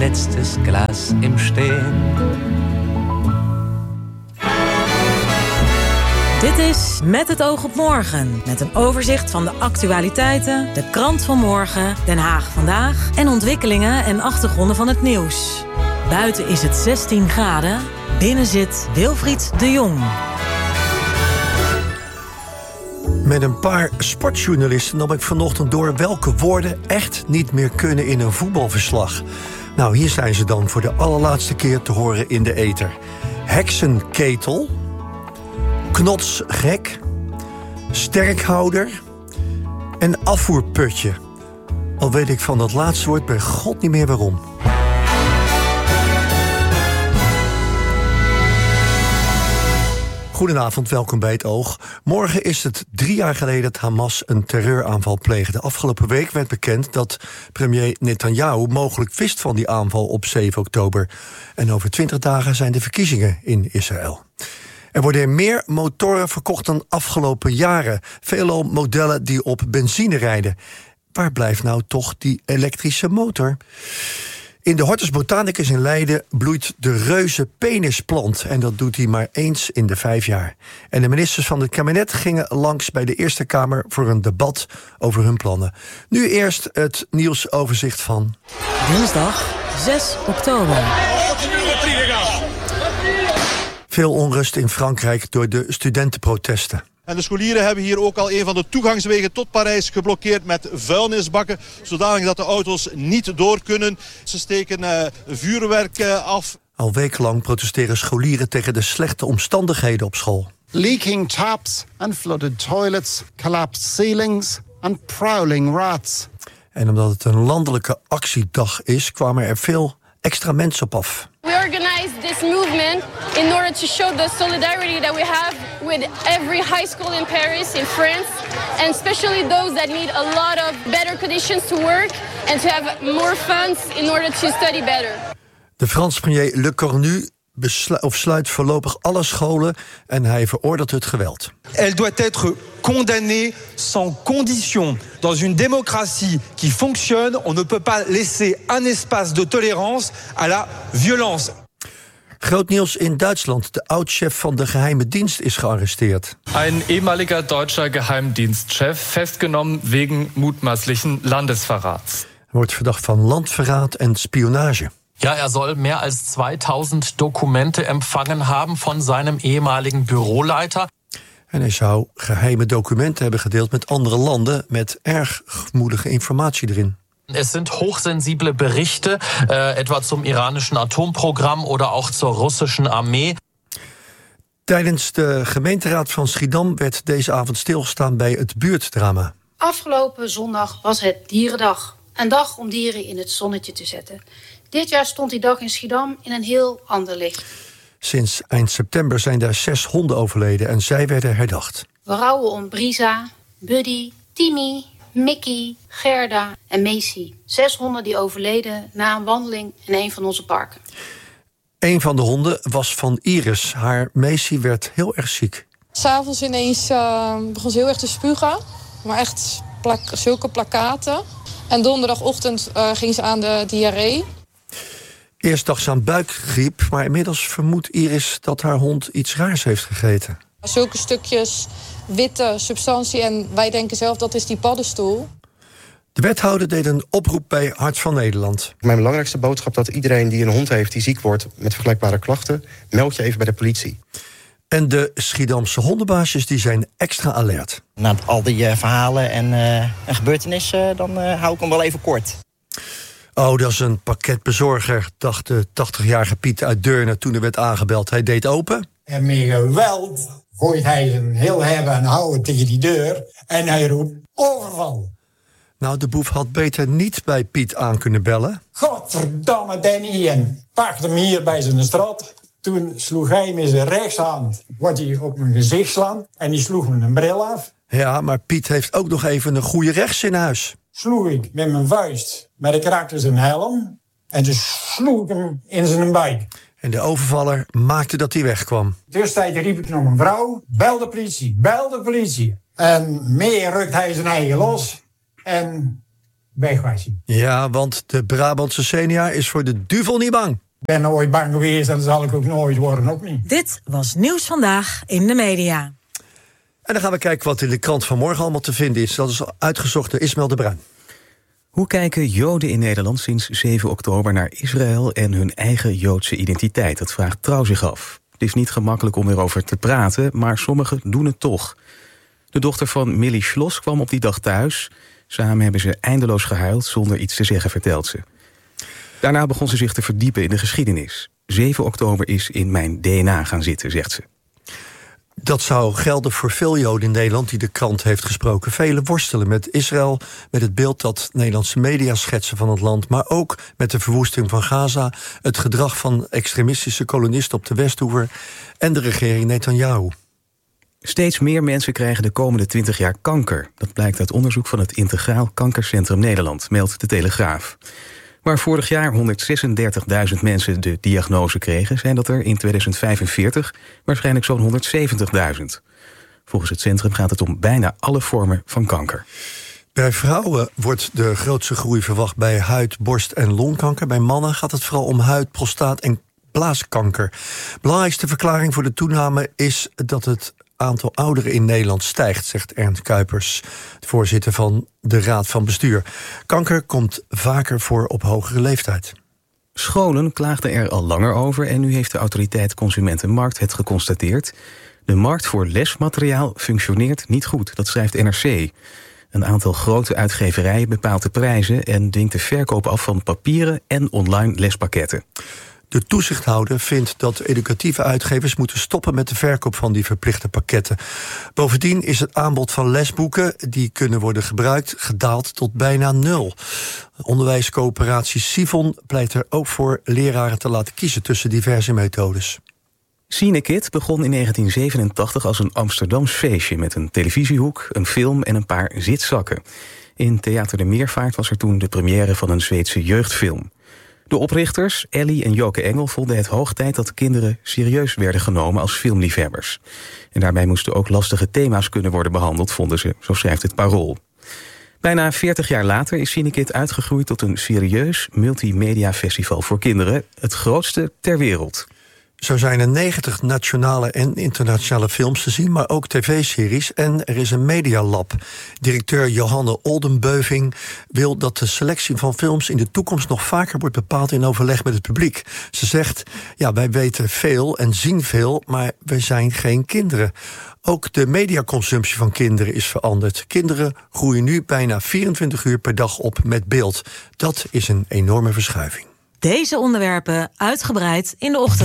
letztes Glas im Stehen. Dit is Met het oog op morgen. Met een overzicht van de actualiteiten, de krant van morgen, Den Haag vandaag en ontwikkelingen en achtergronden van het nieuws. Buiten is het 16 graden, binnen zit Wilfried de Jong. Met een paar sportjournalisten nam ik vanochtend door welke woorden echt niet meer kunnen in een voetbalverslag. Nou, hier zijn ze dan voor de allerlaatste keer te horen in de ether. Heksenketel, knotsgek, sterkhouder en afvoerputje. Al weet ik van dat laatste woord bij God niet meer waarom. Goedenavond, welkom bij Het Oog. Morgen is het 3 jaar geleden dat Hamas een terreuraanval pleegde. Afgelopen week werd bekend dat premier Netanyahu mogelijk wist van die aanval op 7 oktober. En over 20 dagen zijn de verkiezingen in Israël. Er worden meer motoren verkocht dan afgelopen jaren. Veelal modellen die op benzine rijden. Waar blijft nou toch die elektrische motor? In de Hortus Botanicus in Leiden bloeit de reuze penisplant. En dat doet hij maar eens in de 5 jaar. En de ministers van het kabinet gingen langs bij de Eerste Kamer voor een debat over hun plannen. Nu eerst het nieuwsoverzicht van Dinsdag 6 oktober. Veel onrust in Frankrijk door de studentenprotesten. En de scholieren hebben hier ook al een van de toegangswegen tot Parijs geblokkeerd met vuilnisbakken, zodanig dat de auto's niet door kunnen. Ze steken vuurwerk af. Al wekenlang protesteren scholieren tegen de slechte omstandigheden op school. Leaking taps and flooded toilets, collapsed ceilings and prowling rats. En omdat het een landelijke actiedag is, kwamen er veel extra mensen op af. We organized this movement in order to show the solidarity that we have with every high school in Paris, in France, and especially those that need a lot of better conditions to work and to have more funds in order to study better. De Franse premier Le Cornu sluit voorlopig alle scholen en hij veroordeelt het geweld. Elle doit être condamnée sans condition. Dans une démocratie qui fonctionne, on ne peut pas laisser un espace de tolérance à la violence. Groot nieuws in Duitsland. De oud-chef van de geheime dienst is gearresteerd. Ein ehemaliger deutscher Geheimdienstchef festgenommen wegen mutmaßlichen Landesverrats. Hij wordt verdacht van landverraad en spionage. Ja, er soll mehr als 2000 Dokumente empfangen haben von seinem ehemaligen Büroleiter. En hij zou geheime documenten hebben gedeeld met andere landen met erg gevoelige informatie erin. Es sind hochsensible Berichte, etwa zum iranischen Atomprogramm oder auch zur russischen Armee. Tijdens de gemeenteraad van Schiedam werd deze avond stilgestaan bij het buurtdrama. Afgelopen zondag was het Dierendag. Een dag om dieren in het zonnetje te zetten. Dit jaar stond die dag in Schiedam in een heel ander licht. Sinds eind september zijn daar 6 honden overleden en zij werden herdacht. We rouwen om Brisa, Buddy, Timmy, Mickey, Gerda en Macy. 6 honden die overleden na een wandeling in een van onze parken. Een van de honden was van Iris. Haar Macy werd heel erg ziek. 'S Avonds ineens begon ze heel erg te spugen. Maar echt zulke plakkaten. En donderdagochtend ging ze aan de diarree. Eerst dacht ze aan buikgriep, maar inmiddels vermoedt Iris dat haar hond iets raars heeft gegeten. Zulke stukjes witte substantie en wij denken zelf dat is die paddenstoel. De wethouder deed een oproep bij Hart van Nederland. Mijn belangrijkste boodschap dat iedereen die een hond heeft die ziek wordt met vergelijkbare klachten, meld je even bij de politie. En de Schiedamse hondenbaasjes die zijn extra alert. Na al die verhalen en gebeurtenissen, dan hou ik hem wel even kort. Oh, dat is een pakketbezorger, dacht de 80-jarige Piet uit Deurne toen er werd aangebeld. Hij deed open. En met geweld gooit hij zijn heel hebben en houden tegen die deur en hij roept overval. Nou, de boef had beter niet bij Piet aan kunnen bellen. Godverdamme Danny, en pakte hem hier bij zijn straat. Toen sloeg hij met zijn rechtshand, wat hij op mijn gezicht slaan, en die sloeg me een bril af. Ja, maar Piet heeft ook nog even een goede rechts in huis. Sloeg ik met mijn vuist, maar ik raakte zijn helm en toen sloeg ik hem in zijn buik. En de overvaller maakte dat hij wegkwam. Tussentijd riep ik nog een vrouw, bel de politie, bel de politie. En mee rukt hij zijn eigen los en weg was hij. Ja, want de Brabantse senior is voor de duivel niet bang. Ik ben nooit bang geweest en dat zal ik ook nooit worden, ook niet. Dit was Nieuws Vandaag in de media. En dan gaan we kijken wat in de krant van morgen allemaal te vinden is. Dat is uitgezocht door Ismaël de Bruin. Hoe kijken Joden in Nederland sinds 7 oktober naar Israël en hun eigen Joodse identiteit? Dat vraagt Trouw zich af. Het is niet gemakkelijk om erover te praten, maar sommigen doen het toch. De dochter van Millie Schloss kwam op die dag thuis. Samen hebben ze eindeloos gehuild zonder iets te zeggen, vertelt ze. Daarna begon ze zich te verdiepen in de geschiedenis. 7 oktober is in mijn DNA gaan zitten, zegt ze. Dat zou gelden voor veel Joden in Nederland die de krant heeft gesproken. Velen worstelen met Israël, met het beeld dat Nederlandse media schetsen van het land, maar ook met de verwoesting van Gaza, het gedrag van extremistische kolonisten op de Westhoever en de regering Netanyahu. Steeds meer mensen krijgen de komende 20 jaar kanker. Dat blijkt uit onderzoek van het Integraal Kankercentrum Nederland, meldt de Telegraaf. Waar vorig jaar 136.000 mensen de diagnose kregen, zijn dat er in 2045 waarschijnlijk zo'n 170.000. Volgens het centrum gaat het om bijna alle vormen van kanker. Bij vrouwen wordt de grootste groei verwacht bij huid-, borst- en longkanker. Bij mannen gaat het vooral om huid-, prostaat- en blaaskanker. Belangrijkste verklaring voor de toename is dat het aantal ouderen in Nederland stijgt, zegt Ernst Kuipers, de voorzitter van de Raad van Bestuur. Kanker komt vaker voor op hogere leeftijd. Scholen klaagden er al langer over en nu heeft de autoriteit Consumentenmarkt het geconstateerd. De markt voor lesmateriaal functioneert niet goed, dat schrijft NRC. Een aantal grote uitgeverijen bepaalt de prijzen en dwingt de verkoop af van papieren en online lespakketten. De toezichthouder vindt dat educatieve uitgevers moeten stoppen met de verkoop van die verplichte pakketten. Bovendien is het aanbod van lesboeken die kunnen worden gebruikt gedaald tot bijna 0. Onderwijscoöperatie Sivon pleit er ook voor leraren te laten kiezen tussen diverse methodes. Cinekit begon in 1987 als een Amsterdams feestje met een televisiehoek, een film en een paar zitzakken. In Theater de Meervaart was er toen de première van een Zweedse jeugdfilm. De oprichters, Ellie en Joke Engel, vonden het hoog tijd dat kinderen serieus werden genomen als filmliefhebbers. En daarbij moesten ook lastige thema's kunnen worden behandeld, vonden ze, zo schrijft het Parool. Bijna 40 jaar later is Cinekit uitgegroeid tot een serieus multimedia-festival voor kinderen, het grootste ter wereld. Zo zijn er 90 nationale en internationale films te zien, maar ook tv-series. En er is een medialab. Directeur Johanne Oldenbeuving wil dat de selectie van films in de toekomst nog vaker wordt bepaald in overleg met het publiek. Ze zegt, ja, wij weten veel en zien veel, maar we zijn geen kinderen. Ook de mediaconsumptie van kinderen is veranderd. Kinderen groeien nu bijna 24 uur per dag op met beeld. Dat is een enorme verschuiving. Deze onderwerpen uitgebreid in de ochtend.